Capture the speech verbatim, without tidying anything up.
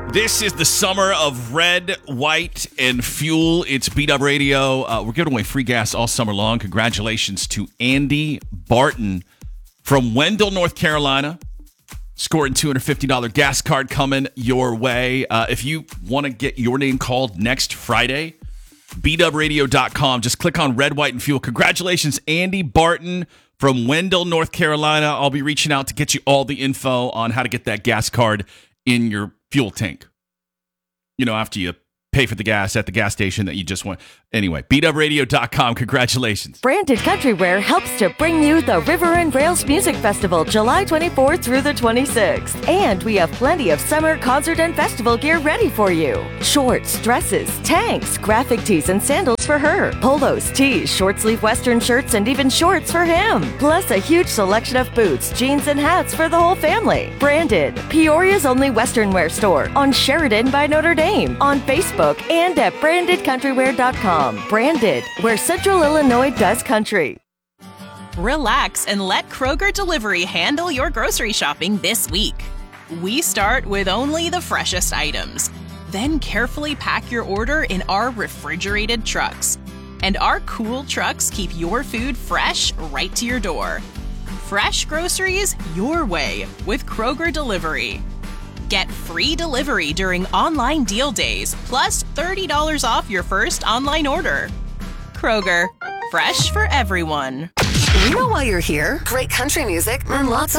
This is the summer of red, white, and fuel. It's Beat Up Radio. Uh, we're giving away free gas all summer long. Congratulations to Andy Barton from Wendell, North Carolina. Scoring two hundred fifty dollars gas card coming your way. Uh, if you want to get your name called next Friday, beat up radio dot com. Just click on red, white, and fuel. Congratulations, Andy Barton from Wendell, North Carolina. I'll be reaching out to get you all the info on how to get that gas card in your fuel tank. You know, after you pay for the gas at the gas station that you just went. Anyway, beat up radio dot com. Congratulations. Branded Country Wear helps to bring you the River and Rails Music Festival July twenty-fourth through the twenty-sixth. And we have plenty of summer concert and festival gear ready for you. Shorts, dresses, tanks, graphic tees, and sandals for her. Polos, tees, short sleeve western shirts, and even shorts for him. Plus a huge selection of boots, jeans, and hats for the whole family. Branded, Peoria's only western wear store on Sheridan by Notre Dame, on Facebook, and at branded country wear dot com. Branded, where Central Illinois does country. Relax and let Kroger Delivery handle your grocery shopping this week. We start with only the freshest items, then carefully pack your order in our refrigerated trucks. And our cool trucks keep your food fresh right to your door. Fresh groceries your way with Kroger Delivery. Get free delivery during online deal days, plus thirty dollars off your first online order. Kroger, fresh for everyone. We know why you're here. Great country music and lots